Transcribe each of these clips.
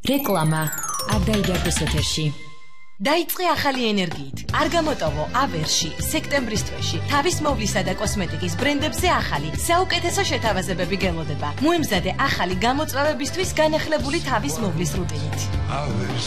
რეკლამა არ დაიდარდოს ეთერში. დაიწყე ახალი ენერგიით. არ გამოტოვო ავერში, სექტემბრის თვეში. თავის მოვლისა და კოსმეტიკის ბრენდებზე ახალი, საუკეთესო შეთავაზებები გელოდება. მოემზადე ახალი გამოწვევებისთვის განახლებული თავის მოვლის რუტინით. ავერს.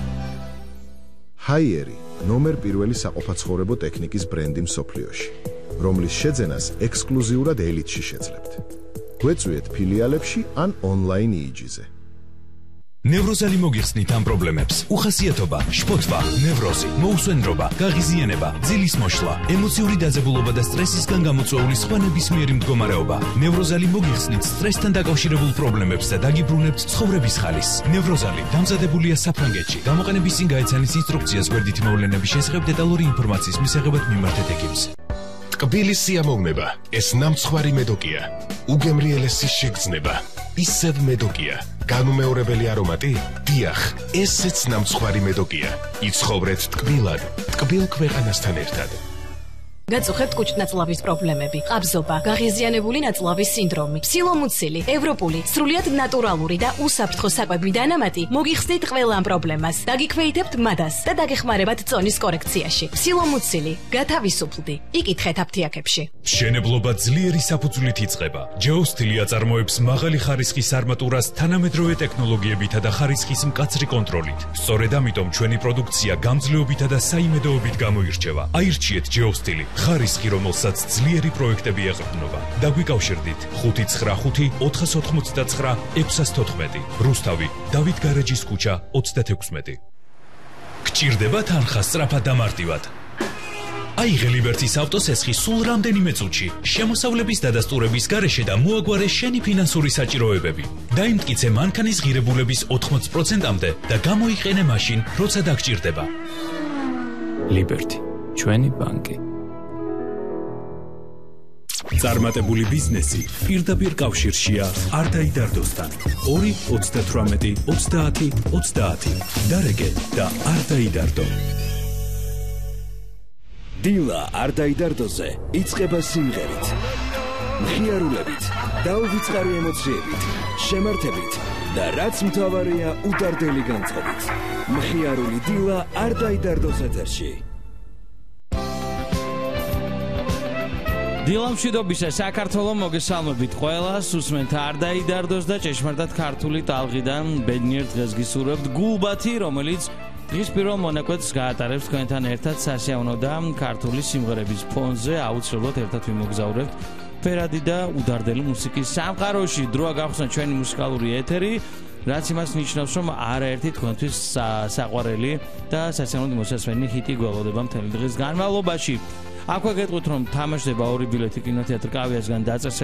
ჰაიერი, ნომერ პირველი საყოფაცხოვრებო ტექნიკის ბრენდი მსოფლიოში, რომლის შეძენას ექსკლუზიურად ელიტში შეძლებთ. გვეწვიეთ ფილიალებში ან ონლაინ იიჯიზე. ნევროზალი მოგიხსნით ამ პრობლემებს. უხასიათობა, შფოთვა, ნევროზი, მოუსვენრობა, გაღიზიანება, ძილის მოშლა, ემოციური დაძაბულობა და სტრესისგან გამოწვეული სხვა ნებისმიერი მდგომარეობა. ნევროზალი მოგიხსნით სტრესთან დაკავშირებულ პრობლემებს და დაგიბრუნებთ ცხოვრების ხალისს. ნევროზალი დამზადებულია საფრანგეთში. გამოყენების წინ გაეცანის ინსტრუქციას გვერდითი მოვლენების შესახებ დეტალური ინფორმაციის მისაღებად მიმართეთ ექიმს. ტკბილის სიამოვნება, ეს ნამცხვარი მედოკია. უგემრიელესის შეგრძნება, ისევ მედოკია. განუმეორებელი არომატი? დიახ, ესეც ნამცხვარი მედოკია. იცხოვრეთ ტკბილად, ტკბილ ქვეყანასთან ერთად. გაწუხებთ კუჭნაწლავის პრობლემები, ყაბზობა, გაღიზიანებული ნაწლავის სინდრომი, სილომუცილი, ევროპული, სრულიად ნატურალური და უსაფრთხო საკვები დანამატი მოგიხსნით ყველა ამ პრობლემას. დაგიქვეითებთ მადას და დაგეხმარებათ წონის კორექციაში. სილომუცილი, გათავისუფლდი. იკითხეთ აფთიაქებში. მშენებლობა ძლიერი საფუძვლით იწყება. ჯეოსტილი აწარმოებს მაღალი ხარისხის არმატურას თანამედროვე ტექნოლოგიებითა და ხარისხის მკაცრი კონტროლით. სწორედ ამიტომ ჩვენი პროდუქცია გამძლეობითა და საიმედოობით გამოირჩევა. აირჩიეთ ჯეოსტილი. ხარისხი, რომელსაც ძლიერი პროექტები ეყრდნობა. დაგვიკავშირდით 595 489 614. რუსთავი, დავით გარეჯის ქუჩა 36. გჭირდება თანხა სწრაფად და მარტივად. აიღე ლიბერტის ავტოსესხი სულ რამდენიმე წუთში. შემოსავლების დადასტურების გარეშე და მოაგვარე შენი ფინანსური საჭიროებები. დაიმტკიცე მანქანის ღირებულების 80%-მდე და გამოიყენე მაშინ, როცა დაგჭირდება. ლიბერტი, ჩვენი ბანკი. წარმატებული ბიზნესი პირდაპირ კავშირშია არ დაიდარდოსთან. 2-38-30-30. დარეგე და არ დაიდარდო. დილა არ დაიდარდოზე იწყება სიმღერით, მხიარულებით, დაუვიწყარი ემოციებით, შემართებით და რაც მთავარია უდარდელი განწყობით. მხიარული დილა არ დაიდარდოს ეთერში. დილამშვიდობისა საქართველოს მოგესალმებით ყველას, უსმენთ არ დაიდარდოს და ჭეშმარიტად ქართული ტალღიდან ბედნიერ დღეს გისურვებთ გულბათი, რომელიც დღის პირველ მონაკვეთს გაატარებს თქვენთან ერთად სასიამოვნო და ქართული სიმღერების ფონზე. აუცილებლად ერთად ვიმოგზაურებთ ფერადი და უდარდელი მუსიკის სამყაროში. დროა გავხსნათ ჩვენი მუსიკალური ეთერი, რაც იმას ნიშნავს, რომ არაერთი თქვენთვის საყვარელი და სასიამოვნო მოსასმენი ჰიტი გველოდება მთელი დღის განმავლობაში. აქვე გეტყვით, რომ თამაშდება 2 ბილეთი კინოთეატრ კავიასგან დაწესებულებად.